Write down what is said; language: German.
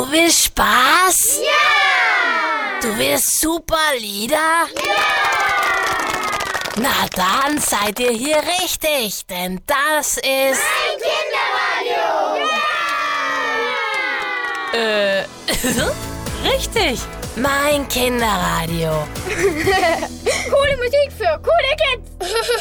Du willst Spaß? Ja! Du willst super Lieder? Ja! Na dann seid ihr hier richtig, denn das ist... Mein Kinderradio! Richtig, mein Kinderradio. Coole Musik für coole Kids!